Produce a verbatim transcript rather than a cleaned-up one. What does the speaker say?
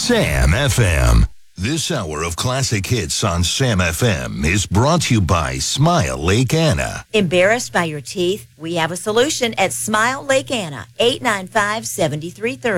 Sam F M. This hour of classic hits on Sam F M is brought to you by Smile Lake Anna. Embarrassed by your teeth? We have a solution at Smile Lake Anna, eight nine five, seven three three zero.